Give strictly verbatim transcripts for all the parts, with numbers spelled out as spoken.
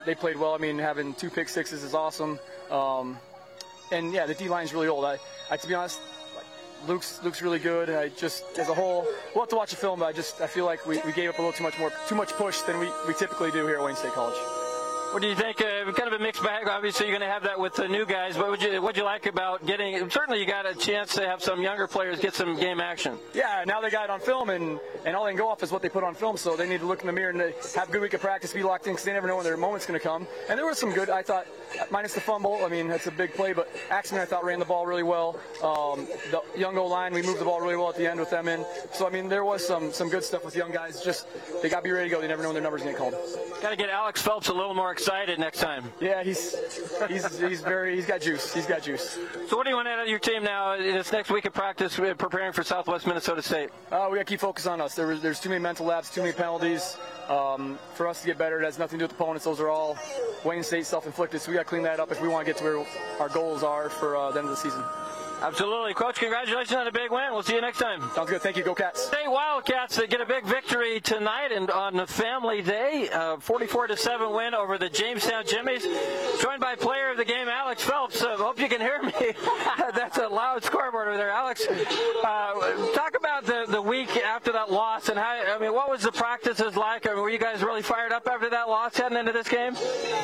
They played well. I mean, having two pick sixes is awesome. Um, and yeah, the D line's really old. I, I to be honest, Luke's Luke's really good. I just as a whole, we'll have to watch the film, but I just I feel like we, we gave up a little too much more too much push than we, we typically do here at Wayne State College. What do you think? Uh, kind of a mixed bag. Obviously, you're going to have that with the new guys. But what you what you like about getting? Certainly, you got a chance to have some younger players get some game action. Yeah, now they got it on film, and, and all they can go off is what they put on film. So they need to look in the mirror and have a good week of practice, be locked in, because they never know when their moment's going to come. And there was some good. I thought, minus the fumble. I mean, that's a big play. But Axman, I thought, ran the ball really well. Um, the young O line, we moved the ball really well at the end with them in. So I mean, there was some some good stuff with young guys. Just they got to be ready to go. They never know when their numbers get called. Got to get Alex Phelps a little more excited next time. Yeah, he's he's he's very he's got juice. He's got juice. So what do you want out of your team now in this next week of practice, preparing for Southwest Minnesota State? Uh, we got to keep focus on us. There, there's too many mental laps, too many penalties. Um, for us to get better, it has nothing to do with opponents. Those are all Wayne State self-inflicted. So we got to clean that up if we want to get to where our goals are for uh, the end of the season. Absolutely. Coach, congratulations on a big win. We'll see you next time. Sounds good. Thank you. Go Cats. State Wildcats that get a big victory tonight and on the Family Day. Uh, forty-four to seven win over the Jamestown Jimmies. Joined by player of the game, Alex Phelps. Uh, hope you can hear me. That's a loud scoreboard over there, Alex. Uh, talk about the, the week after that loss and how, I mean, what was the practices like? I mean, were you guys really fired up after that loss heading into this game?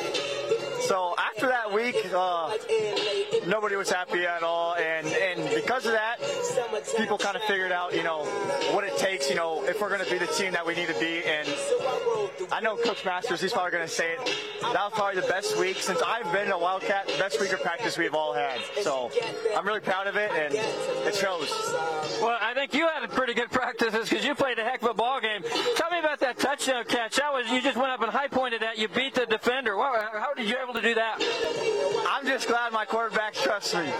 So after that week, uh, nobody was happy at all, and, and because of that, people kind of figured out, you know, what it takes, you know, if we're going to be the team that we need to be. And I know Coach Masters, he's probably going to say it. That was probably the best week since I've been a Wildcat, the best week of practice we've all had. So I'm really proud of it, and it shows. Well, I think you had a pretty good practices because you played a heck of a ball game. Tell me about that touchdown catch. That was you just went up and high pointed that. You beat the defender. How did you able to do that? I'm just glad my quarterback trusts me.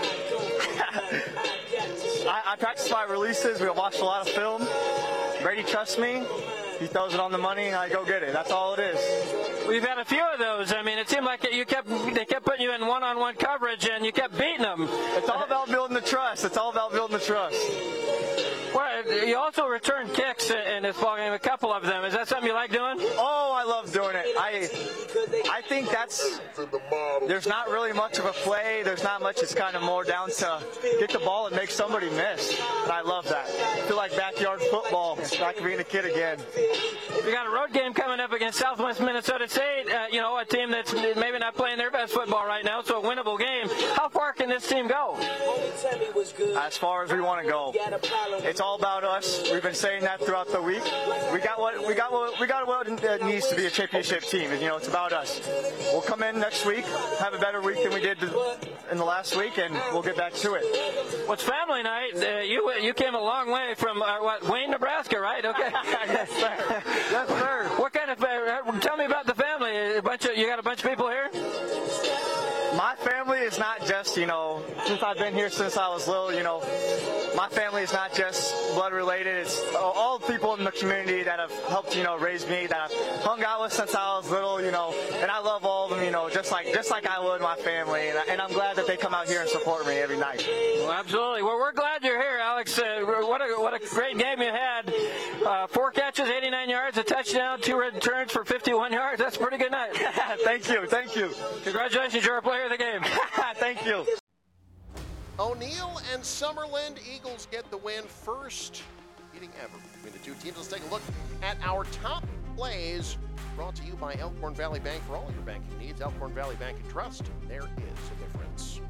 I, I practice my releases. We watched a lot of film. Brady trusts me. He throws it on the money, and I go get it. That's all it is. We've had a few of those. I mean, it seemed like you kept they kept putting you in one-on-one coverage, and you kept beating them. It's all about building the trust. It's all about building the trust. Well, you also returned kicks in this ballgame, a couple of them. Is that something you like doing? Oh, I love doing it. I I think that's, there's not really much of a play. There's not much. It's kind of more down to get the ball and make somebody miss. And I love that. I feel like backyard football, like being a kid again. We got a road game coming up against Southwest Minnesota State, uh, you know, a team that's maybe not playing their best football right now, so a winnable game. How far can this team go? As far as we want to go. It's all about us. We've been saying that throughout the week. We got what we got what we got what it needs to be a championship team. And, you know, it's about us. We'll come in next week, have a better week than we did in the last week, and we'll get back to it. What's family night? Uh, you you came a long way from uh, what Wayne, Nebraska, right? Okay. Yes, sir. Yes, sir. What kind of? Uh, tell me about the family. A bunch of you got a bunch of people here. My family is not just, you know, since I've been here since I was little, you know, my family is not just blood related. It's all the people in the community that have helped, you know, raise me, that I've hung out with since I was little, you know, and I love all of them, you know, just like just like I would my family. And, I, and I'm glad that they come out here and support me every night. Well, absolutely. Well, we're glad you're here, Alex. Uh, what a what a great game you had. Uh, four catches, eighty-nine yards, a touchdown, two returns for fifty-one yards. That's a pretty good night. Thank you. Thank you. Congratulations. You're a player of the game. Thank you. O'Neill and Summerland Eagles get the win, first meeting ever between the two teams. Let's take a look at our top plays, brought to you by Elkhorn Valley Bank. For all your banking needs, Elkhorn Valley Bank and Trust, there is a difference.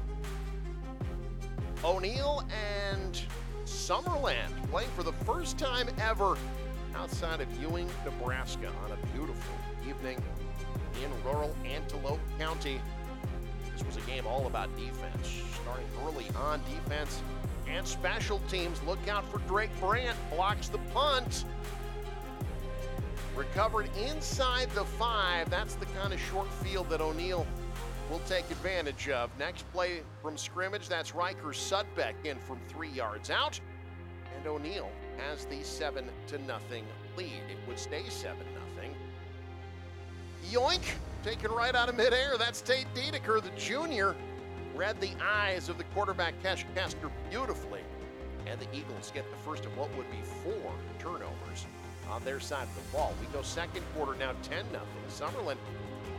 O'Neill and Summerland playing for the first time ever outside of Ewing, Nebraska on a beautiful evening in rural Antelope County. This was a game all about defense, starting early on defense and special teams. Look out for Drake Brandt, blocks the punt. Recovered inside the five. That's the kind of short field that O'Neill will take advantage of. Next play from scrimmage, that's Riker Sudbeck in from three yards out. And O'Neill has the seven to nothing lead. It would stay seven nothing. Yoink! Taken right out of midair. That's Tate Dedeker, the junior. Read the eyes of the quarterback, Kesh Kester, beautifully. And the Eagles get the first of what would be four turnovers on their side of the ball. We go second quarter now, ten nothing. Summerland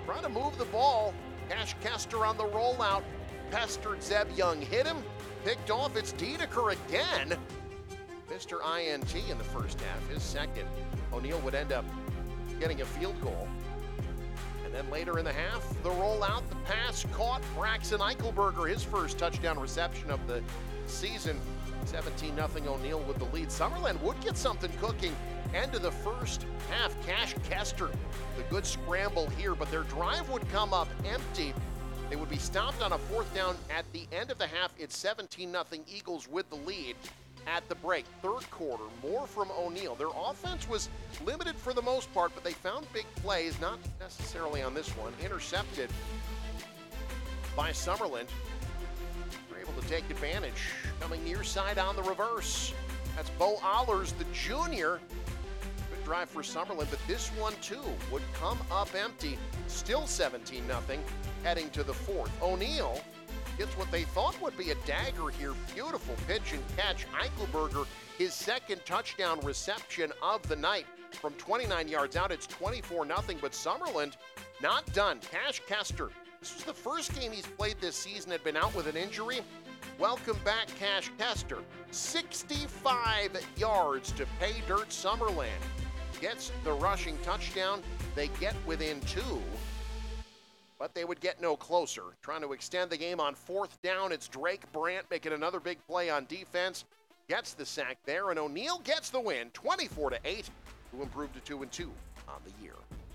trying to move the ball. Cash Kester on the rollout. Pestered Zeb Young, hit him, picked off. It's Dedeker again. Mister I N T in the first half, his second. O'Neill would end up getting a field goal. And then later in the half, the rollout, the pass caught. Braxton Eichelberger, his first touchdown reception of the season. seventeen nothing O'Neill with the lead. Summerland would get something cooking. End of the first half, Cash Kester, the good scramble here, but their drive would come up empty. They would be stopped on a fourth down at the end of the half. It's seventeen nothing Eagles with the lead at the break. Third quarter, more from O'Neill. Their offense was limited for the most part, but they found big plays, not necessarily on this one. Intercepted by Summerland. They're able to take advantage. Coming near side on the reverse. That's Bo Allers, the junior. Good drive for Summerland, but this one too would come up empty. Still seventeen nothing, heading to the fourth. O'Neill gets what they thought would be a dagger here. Beautiful pitch and catch. Eichelberger, his second touchdown reception of the night. From twenty-nine yards out, it's twenty-four nothing, but Summerland not done. Cash Kester, this was the first game he's played this season, had been out with an injury. Welcome back, Cash Kester. sixty-five yards to pay dirt. Summerland gets the rushing touchdown. They get within two, but they would get no closer. Trying to extend the game on fourth down. It's Drake Brandt making another big play on defense. Gets the sack there, and O'Neill gets the win, twenty-four to eight, to improve to two and two on the year.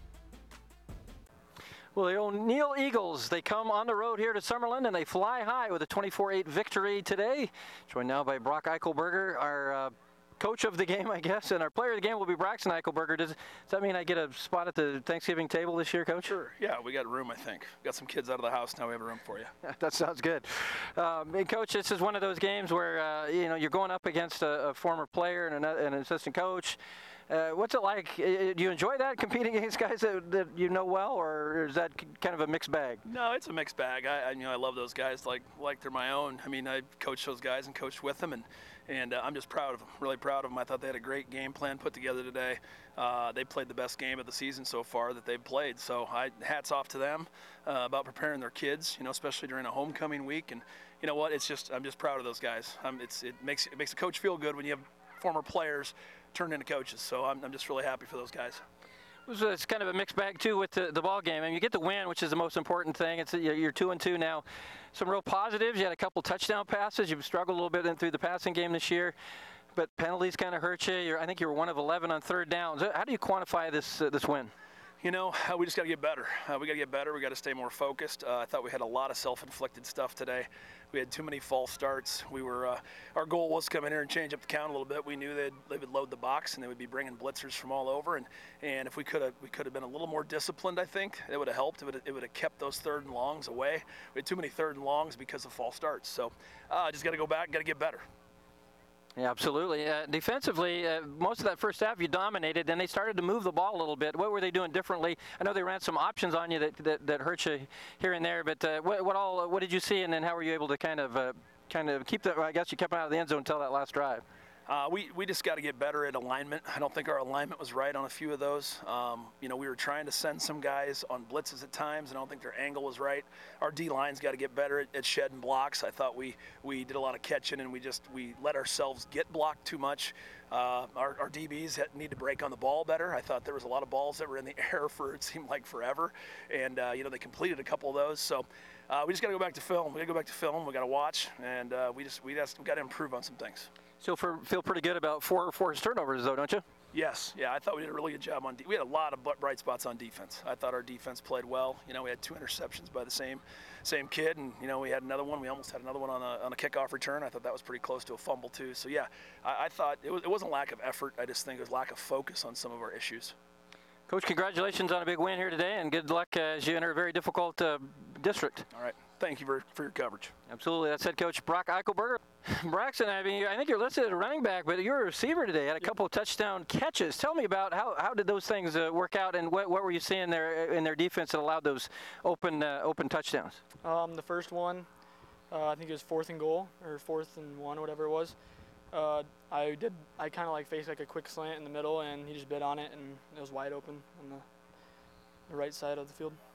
Well, the O'Neill Eagles, they come on the road here to Summerland, and they fly high with a twenty-four eight victory today. Joined now by Brock Eichelberger, our uh, coach of the game, I guess, and our player of the game will be Braxton Eichelberger. Does, does that mean I get a spot at the Thanksgiving table this year, Coach? Sure. Yeah, we got room, I think. Got some kids out of the house now. We have a room for you. That sounds good. Um, and Coach, this is one of those games where uh, you know you're going up against a, a former player and an, an assistant coach. Uh, what's it like? Do you enjoy that, competing against guys that, that you know well, or is that kind of a mixed bag? No, it's a mixed bag. I, I you know I love those guys like like they're my own. I mean, I coach those guys and coached with them, and and uh, I'm just proud of them. Really proud of them. I thought they had a great game plan put together today. Uh, they played the best game of the season so far that they've played. So I hats off to them uh, about preparing their kids. You know, especially during a homecoming week. And you know what? It's just I'm just proud of those guys. Um, it's it makes it makes a coach feel good when you have former players turned into coaches. So I'm, I'm just really happy for those guys. So it's kind of a mixed bag too with the, the ball game. I mean, you get the win, which is the most important thing. It's you're two and two now. Some real positives. You had a couple touchdown passes. You've struggled a little bit in through the passing game this year, but penalties kind of hurt you. You're, I think you were one of eleven on third downs. How do you quantify this uh, this win? You know, uh, we just got to get better. Uh, we got to get better. We got to stay more focused. Uh, I thought we had a lot of self-inflicted stuff today. We had too many false starts. We were, uh, our goal was to come in here and change up the count a little bit. We knew they'd, they would load the box and they would be bringing blitzers from all over. And, and if we could have, we could have been a little more disciplined, I think it would have helped. It would have, it would have kept those third and longs away. We had too many third and longs because of false starts. So, uh, just got to go back, got to get better. Yeah, absolutely. Uh, defensively, uh, most of that first half you dominated, then they started to move the ball a little bit. What were they doing differently? I know they ran some options on you that that, that hurt you here and there, but uh, what, what all what did you see, and then how were you able to kind of uh, kind of keep that? Well, I guess you kept them out of the end zone until that last drive. Uh, we, we just got to get better at alignment. I don't think our alignment was right on a few of those. Um, you know, we were trying to send some guys on blitzes at times, and I don't think their angle was right. Our D-line's got to get better at, at shedding blocks. I thought we, we did a lot of catching, and we just we let ourselves get blocked too much. Uh, our, our D Bs had, need to break on the ball better. I thought there was a lot of balls that were in the air for it seemed like forever, and uh, you know they completed a couple of those. So uh, we just got to go back to film. We got to go back to film. We got to watch, and uh, we just we just got to improve on some things. So for, feel pretty good about four forced turnovers, though, don't you? Yes. Yeah, I thought we did a really good job on de- – we had a lot of bright spots on defense. I thought our defense played well. You know, we had two interceptions by the same same kid, and, you know, we had another one. We almost had another one on a, on a kickoff return. I thought that was pretty close to a fumble, too. So, yeah, I, I thought it, was, it wasn't lack of effort. I just think it was lack of focus on some of our issues. Coach, congratulations on a big win here today, and good luck uh, as you enter a very difficult uh, district. All right. Thank you for, for your coverage. Absolutely. That's head coach Brock Eichelberger. Braxton, I mean, I think you're listed as a running back, but you're a receiver today. Had a couple of touchdown catches. Tell me about how, how did those things uh, work out, and what, what were you seeing there in their defense that allowed those open uh, open touchdowns? Um, the first one, uh, I think it was fourth and goal, or fourth and one, whatever it was. Uh, I did. I kind of like faced like a quick slant in the middle, and he just bit on it, and it was wide open on the, the right side of the field.